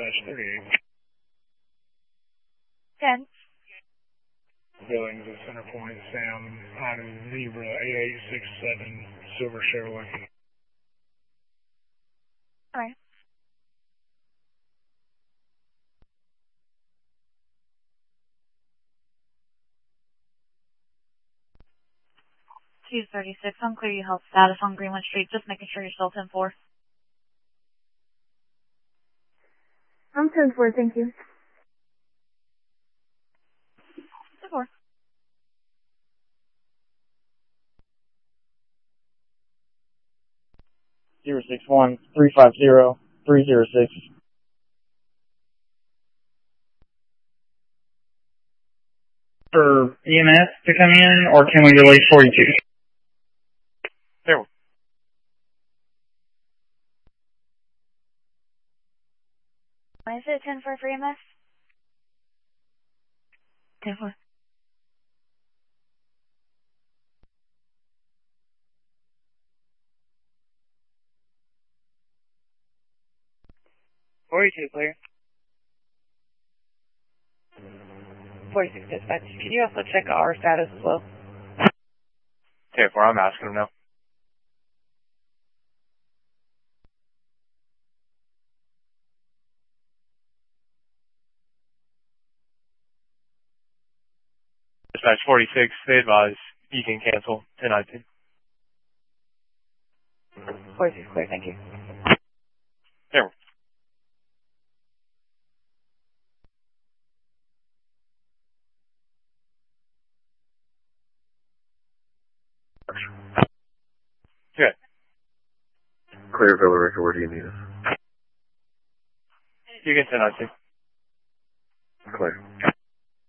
38. 10. Billings at Center Point, Sam, out of Zebra 8867, Silver Chevrolet. Alright. $236, unclear your health status on Greenwood Street, just making sure you're still 10-4. I'm 10-4, thank you. 10-4. Zero 61 350 306. For EMS to come in, or can we release 42? There. Is it 10-4 for EMS? 10-4. Clear. 46 dispatch. Can you also check our status as well? Okay, for I'm asking him now. Dispatch 46, they advise you can cancel 1019. 46 clear, thank you. There. Good. Clear, Villarica, where do you need us? You can 1019. Clear.